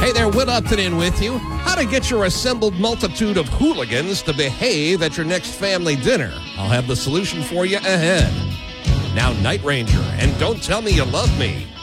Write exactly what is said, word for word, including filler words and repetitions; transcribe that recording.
Hey there, Will Upton in with you. How to get your assembled multitude of hooligans to behave at your next family dinner. I'll have the solution for you ahead. Now, Night Ranger, and Don't Tell Me You Love Me.